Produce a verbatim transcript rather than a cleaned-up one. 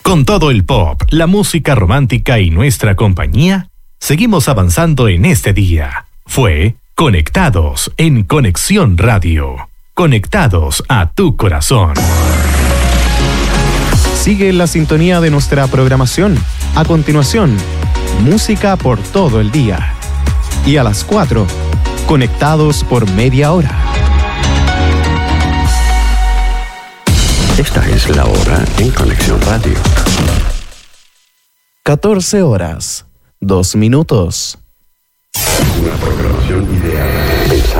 Con todo el pop, la música romántica y nuestra compañía, seguimos avanzando en este día. Fue Conectados en Conexión Radio. Conectados a tu corazón. Sigue la sintonía de nuestra programación. A continuación, música por todo el día. Y a las cuatro, Conectados por media hora. Esta es la hora en Conexión Radio. catorce horas, dos minutos. Una programación ideal.